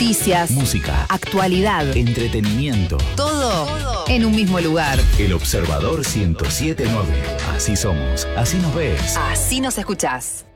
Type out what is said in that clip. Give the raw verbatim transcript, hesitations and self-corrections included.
Noticias, música, actualidad, entretenimiento. todo, todo en un mismo lugar. El Observador ciento siete punto nueve. Así somos, así nos ves. Así nos escuchás.